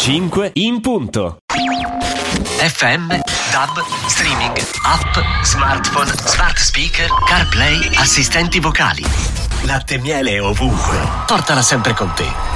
5 in punto. FM, DAB, streaming, app, smartphone, smart speaker, CarPlay, assistenti vocali. Latte e miele ovunque. Portala sempre con te.